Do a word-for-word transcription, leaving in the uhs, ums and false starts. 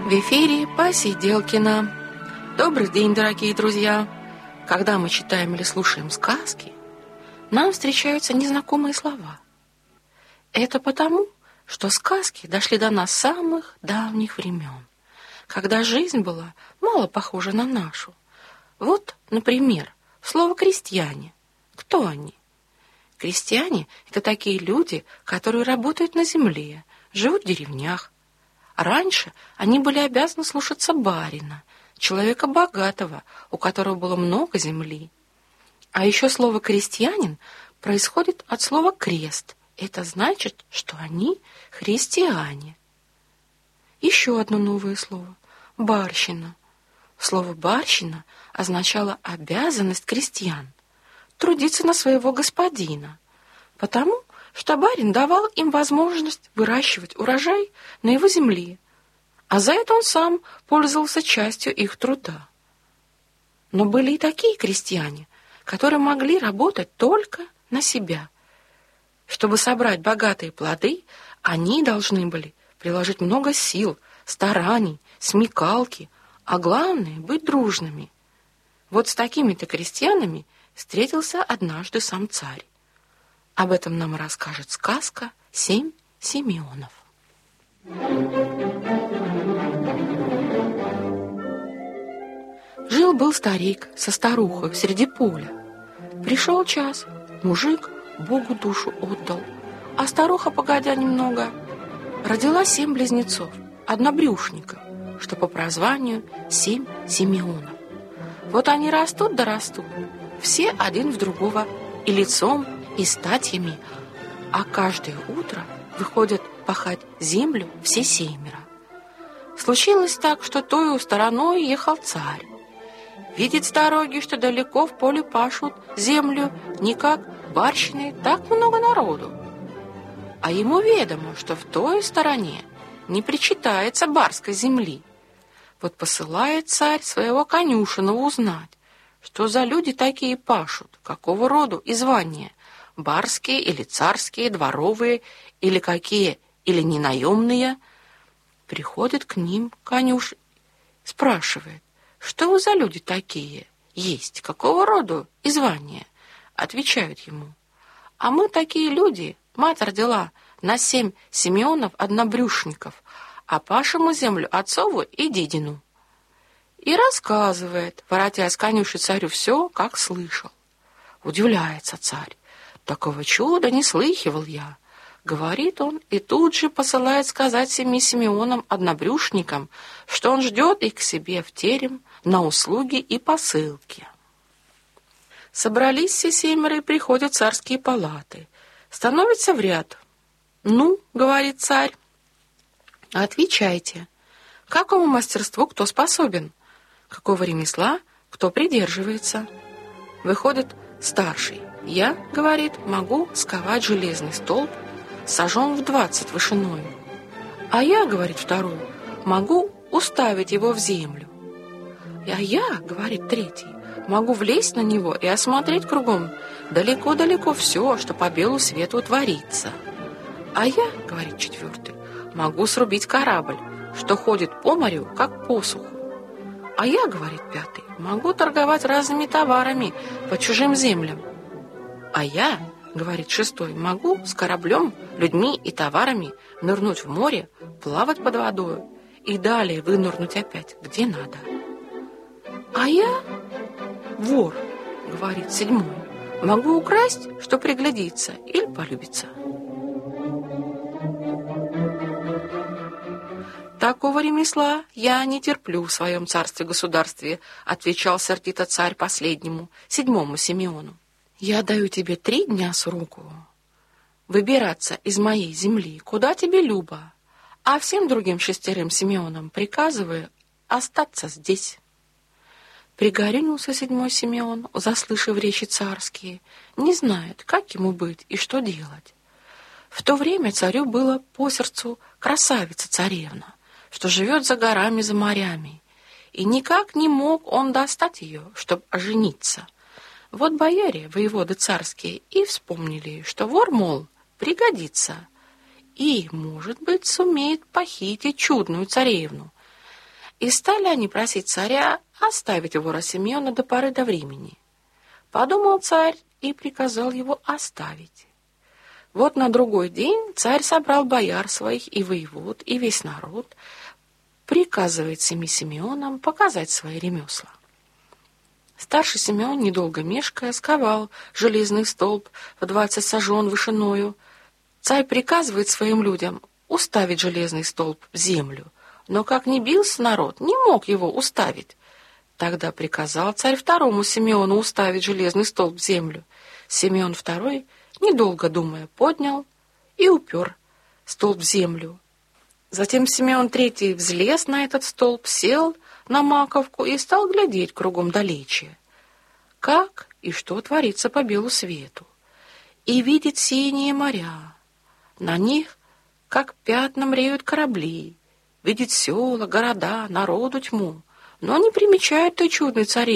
В эфире Посиделкина. Добрый день, дорогие друзья! Когда мы читаем или слушаем сказки, нам встречаются незнакомые слова. Это потому, что сказки дошли до нас с самых давних времен, когда жизнь была мало похожа на нашу. Вот, например, слово «крестьяне». Кто они? Крестьяне – это такие люди, которые работают на земле, живут в деревнях. Раньше они были обязаны слушаться барина, человека богатого, у которого было много земли. А еще слово «крестьянин» происходит от слова «крест». Это значит, что они христиане. Еще одно новое слово – барщина. Слово «барщина» означало обязанность крестьян трудиться на своего господина, потому что барин давал им возможность выращивать урожай на его земле, а за это он сам пользовался частью их труда. Но были и такие крестьяне, которые могли работать только на себя. Чтобы собрать богатые плоды, они должны были приложить много сил, стараний, смекалки, а главное — быть дружными. Вот с такими-то крестьянами встретился однажды сам царь. Об этом нам расскажет сказка «Семь Симеонов». Жил-был старик со старухой среди поля. Пришел час, мужик Богу душу отдал, а старуха, погодя немного, родила семь близнецов, однобрюшников, что по прозванию семь Симеонов. Вот они растут да растут, все один в другого и лицом, и статьями, а каждое утро выходят пахать землю все семеро. Случилось так, что тою стороной ехал царь. Видит с дороги, что далеко в поле пашут землю не как барщины, так много народу. А ему ведомо, что в той стороне не причитается барской земли. Вот посылает царь своего конюшину узнать, что за люди такие пашут, какого роду и звания, барские или царские, дворовые, или какие, или ненаемные. Приходит к ним конюш, спрашивает, что вы за люди такие есть, какого роду и звания. Отвечают ему, а мы такие люди, мать родила на семь Симеонов однобрюшников, а пашему землю отцову и дедину. И рассказывает, воротясь с конюши царю, все, как слышал. Удивляется царь. Такого чуда не слыхивал я. Говорит он, и тут же посылает сказать семи Симеонам однобрюшникам, что он ждет их к себе в терем на услуги и посылки. Собрались все семеро и приходят в царские палаты. Становятся в ряд. «Ну, — говорит царь, — отвечайте, какому мастерству кто способен, какого ремесла кто придерживается?» Выходит старший. «Я, — говорит, — могу сковать железный столб сажен в двадцать вышиною. А я, — говорит второй, — могу уставить его в землю. А я, — говорит третий, — могу влезть на него и осмотреть кругом далеко-далеко все, что по белу свету творится. А я, — говорит четвертый, — могу срубить корабль, что ходит по морю, как по суху. А я, — говорит пятый, — могу торговать разными товарами по чужим землям. А я, — говорит шестой, — могу с кораблем, людьми и товарами нырнуть в море, плавать под водою и далее вынырнуть опять, где надо. А я, вор, — говорит седьмой, — могу украсть, что приглядится или полюбится. «Такого ремесла я не терплю в своем царстве-государстве», — отвечал сердито царь последнему, седьмому Симеону. «Я даю тебе три дня сроку выбираться из моей земли, куда тебе любо, а всем другим шестерым Симеонам приказываю остаться здесь». Пригорюнился седьмой Симеон, заслышав речи царские, не знает, как ему быть и что делать. В то время царю было по сердцу красавица-царевна, что живет за горами, за морями, и никак не мог он достать ее, чтобы ожениться. Вот бояре, воеводы царские, и вспомнили, что вор, мол, пригодится, и, может быть, сумеет похитить чудную царевну. И стали они просить царя оставить вора Симеона до поры до времени. Подумал царь и приказал его оставить. Вот на другой день царь собрал бояр своих и воевод, и весь народ, приказывает семи Симеонам показать свои ремесла. Старший Симеон, недолго мешкая, сковал железный столб в двадцать сажен вышиною. Царь приказывает своим людям уставить железный столб в землю, но как ни бился народ, не мог его уставить. Тогда приказал царь второму Симеону уставить железный столб в землю. Симеон второй, недолго думая, поднял и упер столб в землю. Затем Симеон третий взлез на этот столб, сел на маковку и стал глядеть кругом далече, как и что творится по белу свету. И видит синие моря, на них, как пятном, реют корабли, видит села, города, народу тьму, но не примечает той чудной царевны,